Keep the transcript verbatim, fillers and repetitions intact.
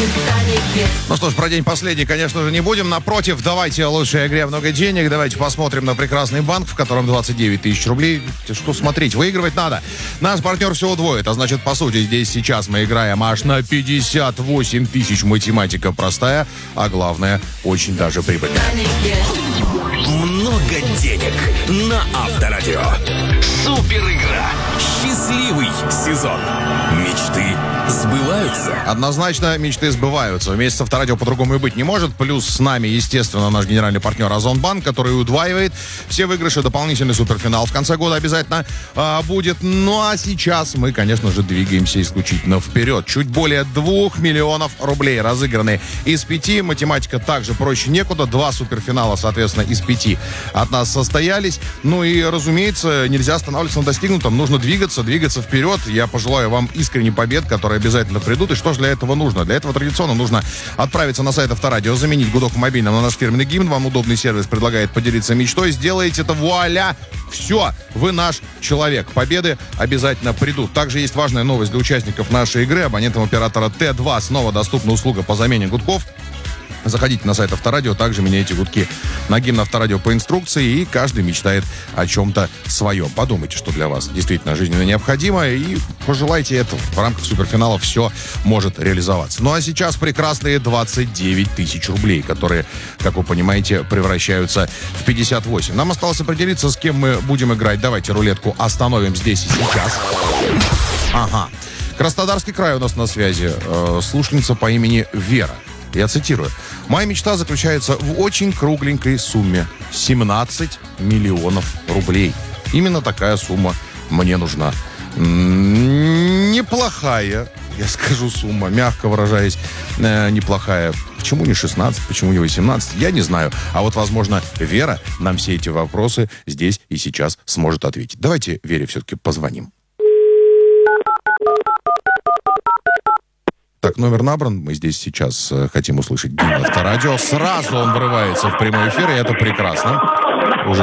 Ну что ж, про день последний, конечно же, не будем. Напротив, давайте о лучшей игре много денег. Давайте посмотрим на прекрасный банк, в котором двадцать девять тысяч рублей. Что смотреть? Выигрывать надо. Наш партнер все удвоит. А значит, по сути, здесь сейчас мы играем аж на пятьдесят восемь тысяч. Математика простая, а главное, очень даже прибыльная. Много денег на Авторадио. Супер игра. Счастливый сезон. Мечты сбываются. Однозначно мечты сбываются. Вместе с Авторадио по-другому и быть не может. Плюс с нами, естественно, наш генеральный партнер Озонбанк, который удваивает все выигрыши. Дополнительный суперфинал в конце года обязательно а, будет. Ну а сейчас мы, конечно же, двигаемся исключительно вперед. Чуть более двух миллионов рублей разыграны из пяти. Математика также проще некуда. Два суперфинала, соответственно, из пяти от нас состоялись. Ну и, разумеется, нельзя останавливаться на достигнутом. Нужно двигаться, двигаться вперед. Я пожелаю вам искренне побед, которые обязательно придут. И что же для этого нужно? Для этого традиционно нужно отправиться на сайт Авторадио, заменить гудок в мобильном на наш фирменный гимн. Вам удобный сервис предлагает поделиться мечтой. Сделаете это, вуаля! Все, вы наш человек. Победы обязательно придут. Также есть важная новость для участников нашей игры. Абонентам оператора Т два снова доступна услуга по замене гудков. Заходите на сайт Авторадио, также меняйте гудки на гимн Авторадио по инструкции, и каждый мечтает о чем-то своем. Подумайте, что для вас действительно жизненно необходимо, и пожелайте этого. В рамках суперфинала все может реализоваться. Ну а сейчас прекрасные двадцать девять тысяч рублей, которые, как вы понимаете, превращаются в пятьдесят восемь. Нам осталось определиться, с кем мы будем играть. Давайте рулетку остановим здесь и сейчас. Ага. Краснодарский край у нас на связи. Э, слушательница по имени Вера. Я цитирую. «Моя мечта заключается в очень кругленькой сумме. семнадцать миллионов рублей. Именно такая сумма мне нужна». М-м, неплохая, я скажу, сумма, мягко выражаясь, э, неплохая. Почему не шестнадцать, почему не восемнадцать, я не знаю. А вот, возможно, Вера нам все эти вопросы здесь и сейчас сможет ответить. Давайте Вере все-таки позвоним. Так, номер набран. Мы здесь сейчас э, хотим услышать гимн Авторадио. Сразу он врывается в прямой эфир, и это прекрасно. Уже